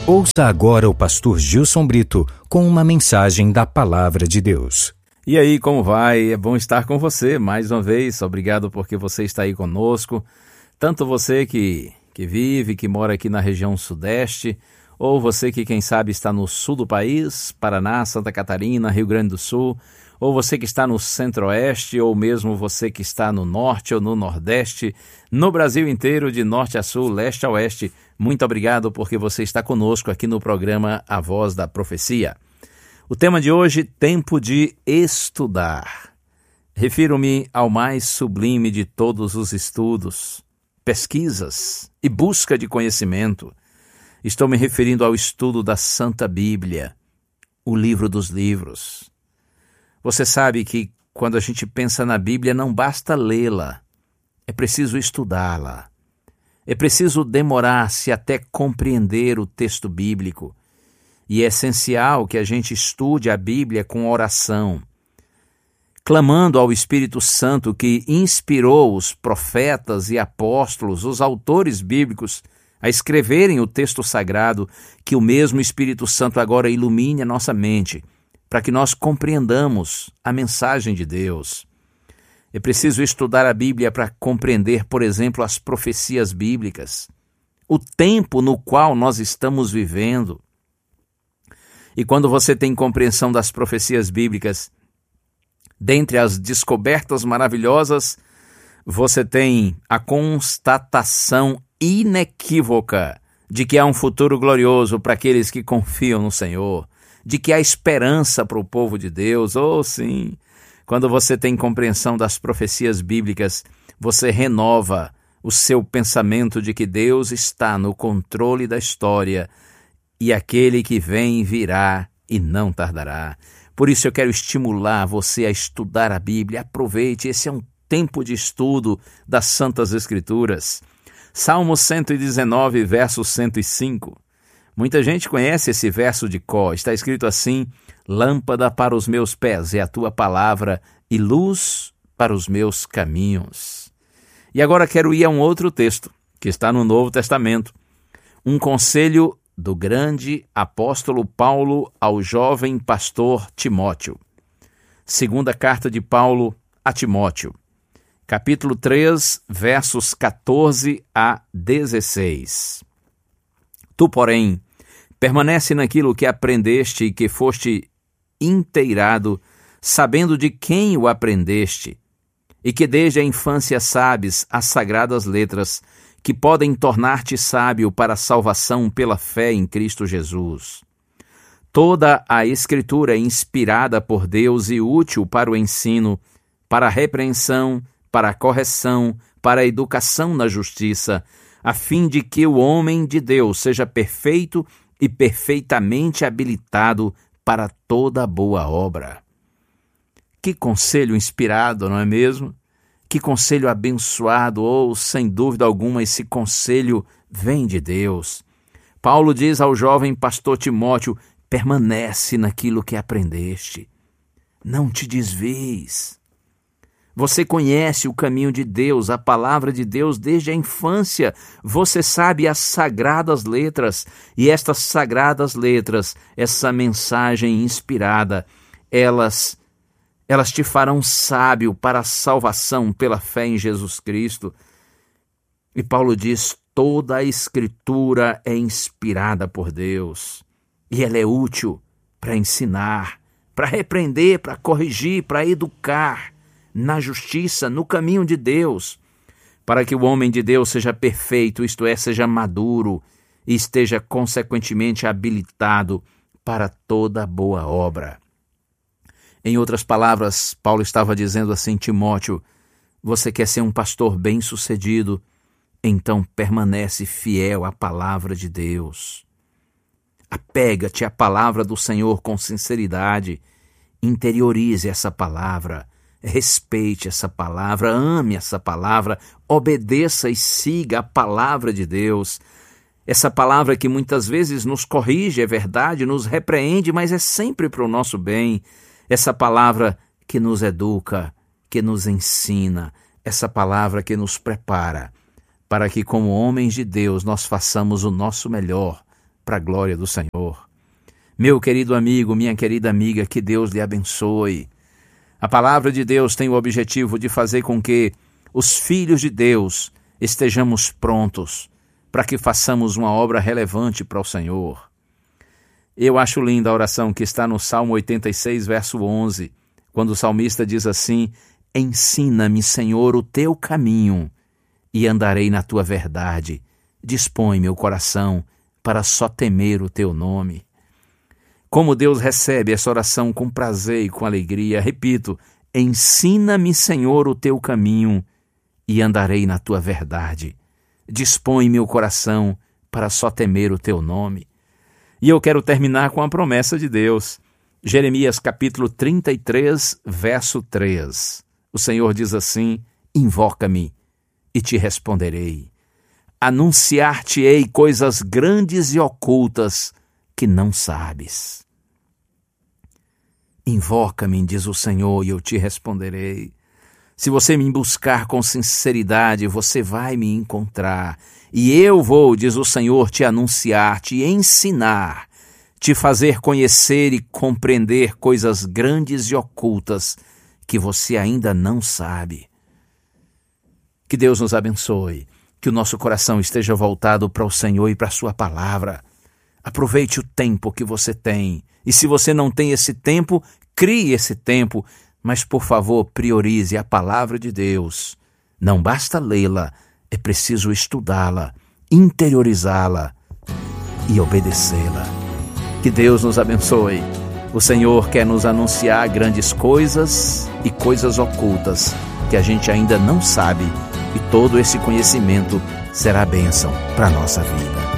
Ouça agora o pastor Gilson Brito com uma mensagem da Palavra de Deus. E aí, como vai? É bom estar com você mais uma vez. Obrigado porque você está aí conosco. Tanto você que mora aqui na região sudeste, ou você que, quem sabe, está no sul do país, Paraná, Santa Catarina, Rio Grande do Sul, ou você que está no centro-oeste, ou mesmo você que está no norte ou no nordeste, no Brasil inteiro, de norte a sul, leste a oeste. Muito obrigado porque você está conosco aqui no programa A Voz da Profecia. O tema de hoje, tempo de estudar. Refiro-me ao mais sublime de todos os estudos, pesquisas e busca de conhecimento. Estou me referindo ao estudo da Santa Bíblia, o livro dos livros. Você sabe que quando a gente pensa na Bíblia não basta lê-la, é preciso estudá-la. É preciso demorar-se até compreender o texto bíblico. E é essencial que a gente estude a Bíblia com oração, clamando ao Espírito Santo que inspirou os profetas e apóstolos, os autores bíblicos, a escreverem o texto sagrado, que o mesmo Espírito Santo agora ilumine a nossa mente, para que nós compreendamos a mensagem de Deus. É preciso estudar a Bíblia para compreender, por exemplo, as profecias bíblicas, o tempo no qual nós estamos vivendo. E quando você tem compreensão das profecias bíblicas, dentre as descobertas maravilhosas, você tem a constatação inequívoca de que há um futuro glorioso para aqueles que confiam no Senhor, de que há esperança para o povo de Deus. Oh, sim! Quando você tem compreensão das profecias bíblicas, você renova o seu pensamento de que Deus está no controle da história e aquele que vem virá e não tardará. Por isso eu quero estimular você a estudar a Bíblia. Aproveite, esse é um tempo de estudo das Santas Escrituras. Salmo 119, verso 105. Muita gente conhece esse verso de cor. Está escrito assim: lâmpada para os meus pés é a tua palavra e luz para os meus caminhos. E agora quero ir a um outro texto, que está no Novo Testamento. Um conselho do grande apóstolo Paulo ao jovem pastor Timóteo. Segunda carta de Paulo a Timóteo, capítulo 3, versos 14 a 16. Tu, porém, permanece naquilo que aprendeste e que foste inteirado, sabendo de quem o aprendeste, e que desde a infância sabes as sagradas letras, que podem tornar-te sábio para a salvação pela fé em Cristo Jesus. Toda a Escritura é inspirada por Deus e útil para o ensino, para a repreensão, para a correção, para a educação na justiça, a fim de que o homem de Deus seja perfeito e perfeitamente habilitado para toda boa obra. Que conselho inspirado, não é mesmo? Que conselho abençoado, ou, sem dúvida alguma, esse conselho vem de Deus. Paulo diz ao jovem pastor Timóteo: permanece naquilo que aprendeste. Não te desvies. Você conhece o caminho de Deus, a palavra de Deus desde a infância. Você sabe as sagradas letras, e estas sagradas letras, essa mensagem inspirada, elas te farão sábio para a salvação pela fé em Jesus Cristo. E Paulo diz: toda a Escritura é inspirada por Deus, e ela é útil para ensinar, para repreender, para corrigir, para educar na justiça, no caminho de Deus, para que o homem de Deus seja perfeito, isto é, seja maduro e esteja consequentemente habilitado para toda boa obra. Em outras palavras, Paulo estava dizendo assim: Timóteo, você quer ser um pastor bem-sucedido? Então permanece fiel à palavra de Deus. Apega-te à palavra do Senhor com sinceridade, interiorize essa palavra, respeite essa palavra, ame essa palavra, obedeça e siga a palavra de Deus. Essa palavra que muitas vezes nos corrige, é verdade, nos repreende, mas é sempre para o nosso bem. Essa palavra que nos educa, que nos ensina, essa palavra que nos prepara para que, como homens de Deus, nós façamos o nosso melhor para a glória do Senhor. Meu querido amigo, minha querida amiga, que Deus lhe abençoe. A palavra de Deus tem o objetivo de fazer com que os filhos de Deus estejamos prontos para que façamos uma obra relevante para o Senhor. Eu acho linda a oração que está no Salmo 86, verso 11, quando o salmista diz assim: ensina-me, Senhor, o teu caminho e andarei na tua verdade. Dispõe meu coração para só temer o teu nome. Como Deus recebe essa oração com prazer e com alegria. Repito, ensina-me, Senhor, o teu caminho e andarei na tua verdade. Dispõe meu coração para só temer o teu nome. E eu quero terminar com a promessa de Deus. Jeremias capítulo 33, verso 3. O Senhor diz assim: invoca-me e te responderei. Anunciar-te-ei coisas grandes e ocultas que não sabes. Invoca-me, diz o Senhor, e eu te responderei. Se você me buscar com sinceridade, você vai me encontrar. E eu vou, diz o Senhor, te anunciar, te ensinar, te fazer conhecer e compreender coisas grandes e ocultas que você ainda não sabe. Que Deus nos abençoe, que o nosso coração esteja voltado para o Senhor e para a sua palavra. Aproveite o tempo que você tem. E se você não tem esse tempo, crie esse tempo, mas, por favor, priorize a palavra de Deus. Não basta lê-la, é preciso estudá-la, interiorizá-la e obedecê-la. Que Deus nos abençoe. O Senhor quer nos anunciar grandes coisas e coisas ocultas que a gente ainda não sabe, e todo esse conhecimento será bênção para a nossa vida.